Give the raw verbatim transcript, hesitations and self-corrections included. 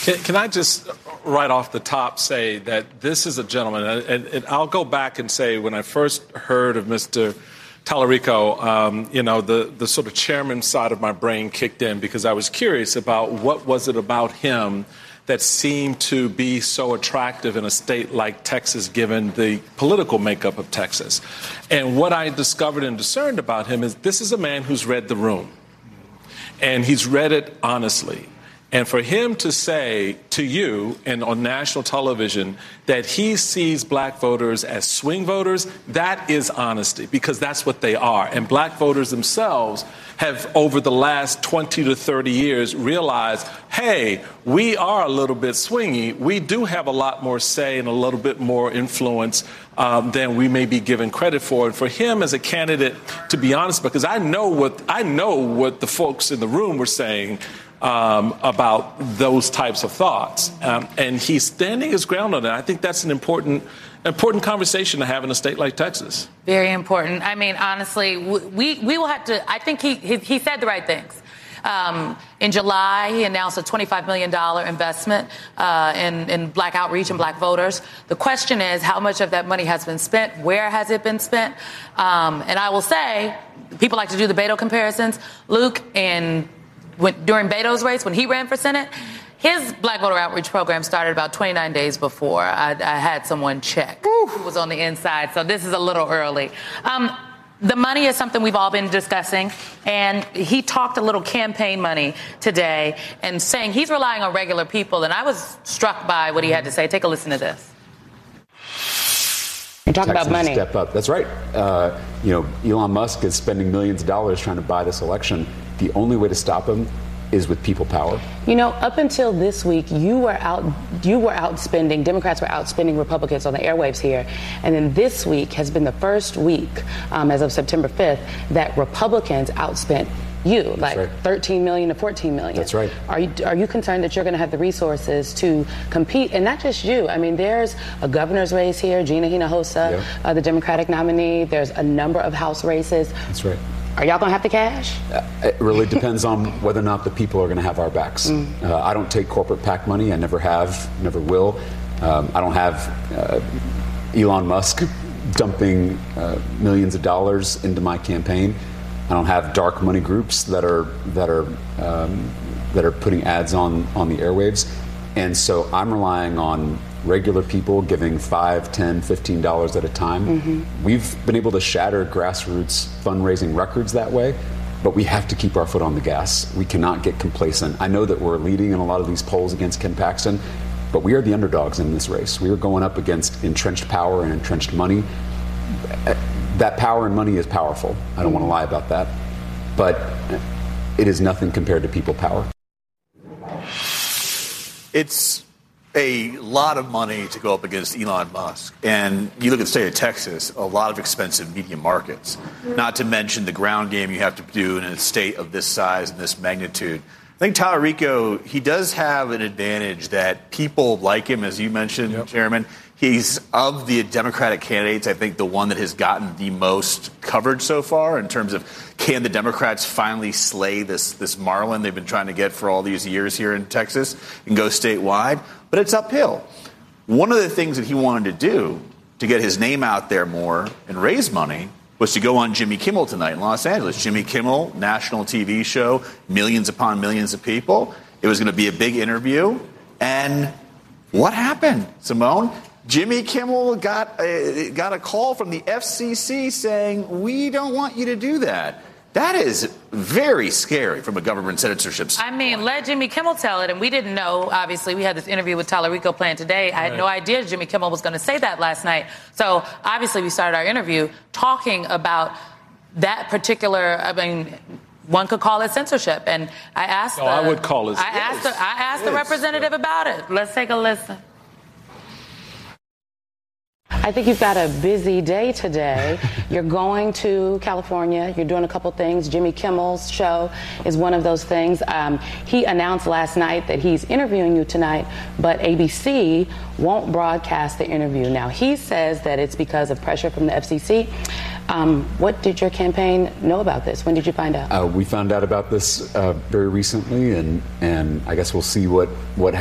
Can, can I just right off the top say that this is a gentleman, and, and I'll go back and say when I first heard of Mister Tallarico, um, you know, the, the sort of chairman side of my brain kicked in because I was curious about what was it about him that seemed to be so attractive in a state like Texas, given the political makeup of Texas. And what I discovered and discerned about him is this is a man who's read the room, and he's read it honestly. And for him to say to you and on national television that he sees black voters as swing voters, that is honesty, because that's what they are. And black voters themselves have, over the last twenty to thirty years, realized, hey, we are a little bit swingy. We do have a lot more say and a little bit more influence um, than we may be given credit for. And for him as a candidate, to be honest, because I know what I know what the folks in the room were saying Um, about those types of thoughts. Um, and he's standing his ground on it. I think that's an important important conversation to have in a state like Texas. Very important. I mean, honestly, we, we will have to, I think he, he, he said the right things. Um, in July, he announced a twenty-five million dollars investment uh, in, in black outreach and black voters. The question is, how much of that money has been spent? Where has it been spent? Um, and I will say, people like to do the Beto comparisons. Luke, in When, during Beto's race, when he ran for Senate, his black voter outreach program started about twenty-nine days before I, I had someone check who was on the inside. So this is a little early. Um, the money is something we've all been discussing. And he talked a little campaign money today and saying he's relying on regular people. And I was struck by what he had to say. Take a listen to this. You talk about money. Step up. That's right. Uh, you know, Elon Musk is spending millions of dollars trying to buy this election. The only way to stop him is with people power. You know, up until this week, you were out, you were outspending, Democrats were outspending Republicans on the airwaves here. And then this week has been the first week, um, as of September fifth, that Republicans outspent you, like right. thirteen million to fourteen million. That's right. Are you are you concerned that you're going to have the resources to compete? And not just you. I mean, there's a governor's race here, Gina Hinojosa, yep. uh, the Democratic nominee. There's a number of House races. That's right. Are y'all going to have the cash? Uh, it really depends on whether or not the people are going to have our backs. Mm. Uh, I don't take corporate PAC money. I never have, never will. Um, I don't have uh, Elon Musk dumping uh, millions of dollars into my campaign. I don't have dark money groups that are that are um, that are putting ads on on the airwaves. And so I'm relying on regular people giving five, ten, fifteen dollars at a time. Mm-hmm. We've been able to shatter grassroots fundraising records that way, but we have to keep our foot on the gas. We cannot get complacent. I know that we're leading in a lot of these polls against Ken Paxton, but we are the underdogs in this race. We are going up against entrenched power and entrenched money. That power and money is powerful. I don't want to lie about that, but it is nothing compared to people power. It's a lot of money to go up against Elon Musk. And you look at the state of Texas, a lot of expensive media markets, not to mention the ground game you have to do in a state of this size and this magnitude. I think Tallarico, he does have an advantage that people like him, as you mentioned, yep. Chairman. He's, of the Democratic candidates, I think the one that has gotten the most coverage so far in terms of can the Democrats finally slay this, this marlin they've been trying to get for all these years here in Texas and go statewide. But it's uphill. One of the things that he wanted to do to get his name out there more and raise money was to go on Jimmy Kimmel tonight in Los Angeles. Jimmy Kimmel, national T V show, millions upon millions of people. It was going to be a big interview. And what happened, Simone? Jimmy Kimmel got a, got a call from the F C C saying, we don't want you to do that. That is very scary from a government censorship standpoint. I mean, let Jimmy Kimmel tell it. And we didn't know, obviously, we had this interview with Tallarico planned today. I had right. no idea Jimmy Kimmel was going to say that last night. So obviously we started our interview talking about that particular, I mean, one could call it censorship. And I asked no, the, I would call it. I asked, the, I asked the representative about it. Let's take a listen. I think you've got a busy day today. You're going to California. You're doing a couple things. Jimmy Kimmel's show is one of those things. Um, he announced last night that he's interviewing you tonight, but A B C won't broadcast the interview. Now, he says that it's because of pressure from the F C C. Um, what did your campaign know about this? When did you find out? Uh, we found out about this uh, very recently, and, and I guess we'll see what, what